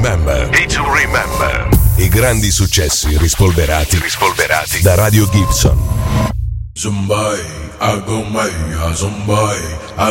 Remember. I grandi successi rispolverati da Radio Gibson. Zumbai, Agomai, Zumbai,